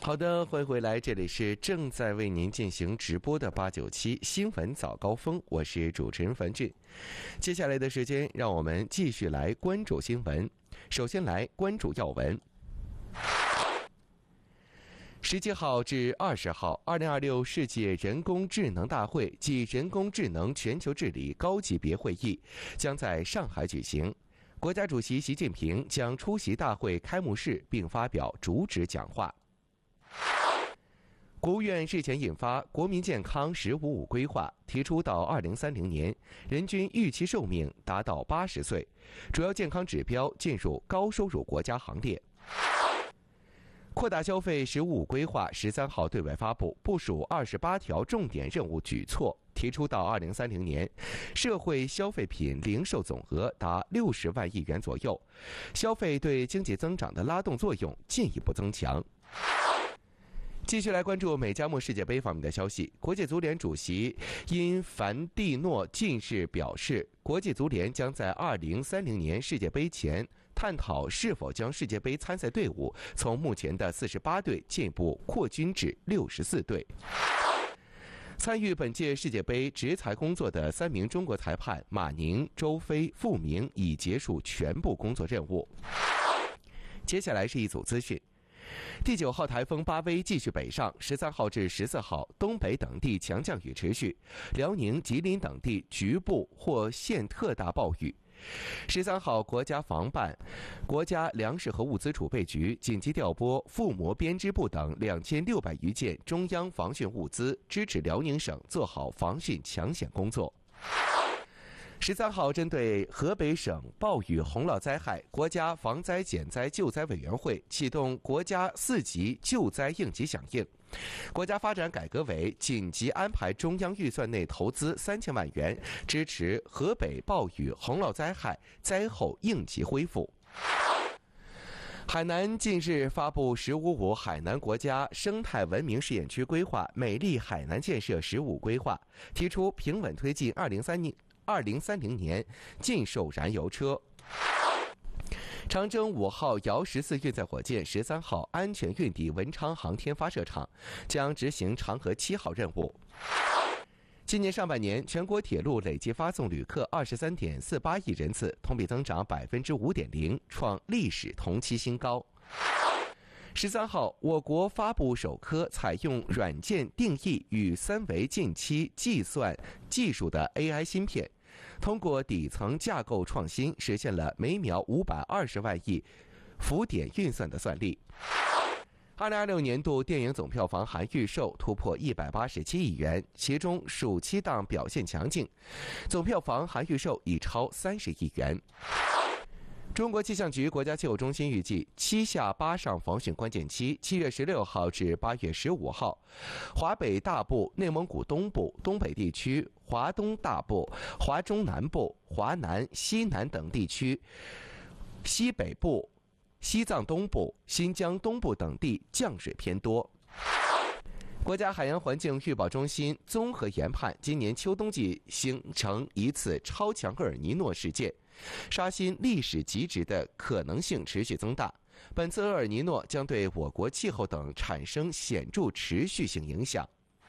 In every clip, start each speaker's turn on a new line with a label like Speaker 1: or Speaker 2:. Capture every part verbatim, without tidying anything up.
Speaker 1: 好的，欢迎回来，这里是正在为您进行直播的八九七新闻早高峰，我是主持人樊俊。接下来的时间，让我们继续来关注新闻。首先来关注要闻。十七号至二十号，二零二六世界人工智能大会暨人工智能全球治理高级别会议将在上海举行。国家主席习近平将出席大会开幕式并发表主旨讲话。国务院日前印发《国民健康“十五五”规划》，提出到二零三零年，人均预期寿命达到八十岁，主要健康指标进入高收入国家行列。扩大消费“十五五”规划十三号对外发布，部署二十八条重点任务举措，提出到二零三零年，社会消费品零售总额达六十万亿元左右，消费对经济增长的拉动作用进一步增强。继续来关注美加墨世界杯方面的消息。国际足联主席因凡蒂诺近日表示，国际足联将在二零三零年世界杯前探讨是否将世界杯参赛队伍从目前的四十八队进一步扩军至六十四队。参与本届世界杯执裁工作的三名中国裁判马宁、周飞、傅明已结束全部工作任务。接下来是一组资讯。第九号台风巴威继续北上，十三号至十四号，东北等地强降雨持续，辽宁、吉林等地局部或现特大暴雨。十三号，国家防办、国家粮食和物资储备局紧急调拨附模编织部等两千六百余件中央防汛物资，支持辽宁省做好防汛抢险工作。十三号，针对河北省暴雨洪涝灾害，国家防灾减灾救灾委员会启动国家四级救灾应急响应。国家发展改革委紧急安排中央预算内投资三千万元，支持河北暴雨洪涝灾害灾后应急恢复。海南近日发布“十五五”海南国家生态文明试验区规划美丽海南建设“十五”规划，提出平稳推进二零三零二零三零年禁售燃油车。长征五号遥十四运载火箭十三号安全运抵文昌航天发射场，将执行长河七号任务。今年上半年，全国铁路累计发送旅客二十三点四八亿人次，同比增长百分之五点零，创历史同期新高。十三号，我国发布首颗采用软件定义与三维近期计算技术的 A I 芯片，通过底层架构创新，实现了每秒五百二十万亿浮点运算的算力。二零二六年度电影总票房含预售突破一百八十七亿元，其中暑期档表现强劲，总票房含预售已超三十亿元。中国气象局国家气候中心预计，七下八上防汛关键期七月十六号至八月十五号，华北大部、内蒙古东部、东北地区、华东大部、华中南部、华南、西南等地区、西北部、西藏东部、新疆东部等地降水偏多。国家海洋环境预报中心综合研判，今年秋冬季形成一次超强厄尔尼诺事件，刷新历史极值的可能性持续增大。本次厄尔尼诺将对我国气候等产生显著持续性影响。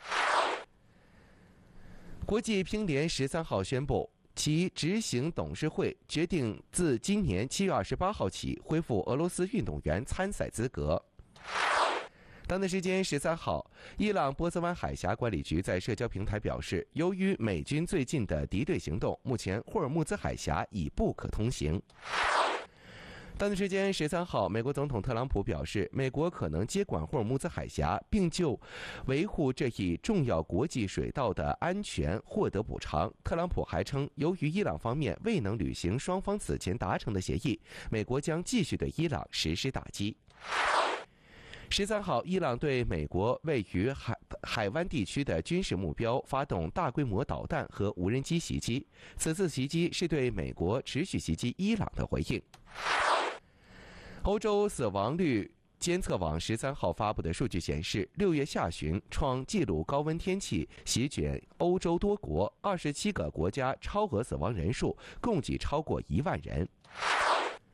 Speaker 1: 国际乒联十三号宣布，其执行董事会决定自今年七月二十八号起恢复俄罗斯运动员参赛资格。当地时间十三号，伊朗波斯湾海峡管理局在社交平台表示，由于美军最近的敌对行动，目前霍尔木兹海峡已不可通行。当地时间十三号，美国总统特朗普表示，美国可能接管霍尔木兹海峡，并就维护这一重要国际水道的安全获得补偿。特朗普还称，由于伊朗方面未能履行双方此前达成的协议，美国将继续对伊朗实施打击。十三号，伊朗对美国位于海海湾地区的军事目标发动大规模导弹和无人机袭击，此次袭击是对美国持续袭击伊朗的回应。欧洲死亡率监测网十三号发布的数据显示，六月下旬创纪录高温天气席卷欧洲多国，二十七个国家超额死亡人数共计超过一万人。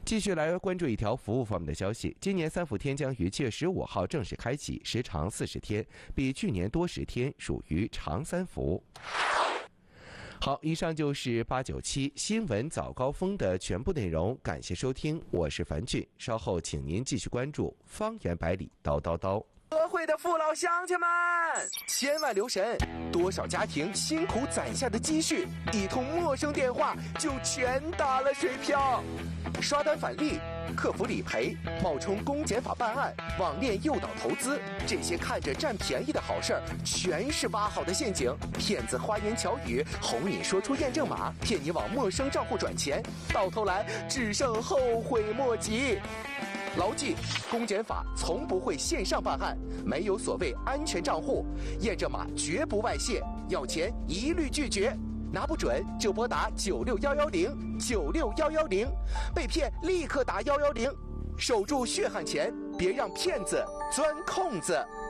Speaker 1: 继续来关注一条服务方面的消息，今年三伏天将于七月十五号正式开启，时长四十天，比去年多十天，属于长三伏。好，以上就是八九七新闻早高峰的全部内容，感谢收听，我是樊俊，稍后请您继续关注方圆百里叨叨叨。
Speaker 2: 社会的父老乡亲们，千万留神，多少家庭辛苦攒下的积蓄，一通陌生电话就全打了水漂。刷单返利、客服理赔、冒充公检法办案、网恋诱导投资，这些看着占便宜的好事儿，全是挖好的陷阱。骗子花言巧语哄你说出验证码，骗你往陌生账户转钱，到头来只剩后悔莫及。牢记，公检法从不会线上办案，没有所谓安全账户，验证码绝不外泄，要钱一律拒绝。拿不准就拨打九六幺幺零九六幺幺零，被骗立刻打幺幺零，守住血汗钱，别让骗子钻空子。